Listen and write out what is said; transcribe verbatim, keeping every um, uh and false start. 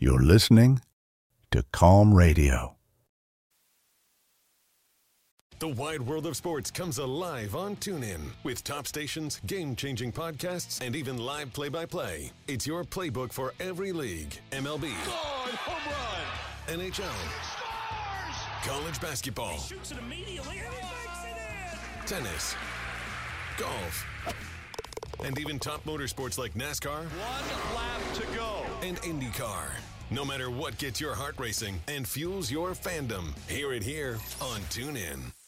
You're listening to Calm Radio. The wide world of sports comes alive on TuneIn. With top stations, game-changing podcasts, and even live play-by-play. It's your playbook for every league. M L B. God, home run. N H L. Scores! College basketball. He shoots it immediately, and he makes it in! Tennis. Golf. And even top motorsports like NASCAR. One lap to go. And IndyCar. No matter what gets your heart racing and fuels your fandom, hear it here on TuneIn.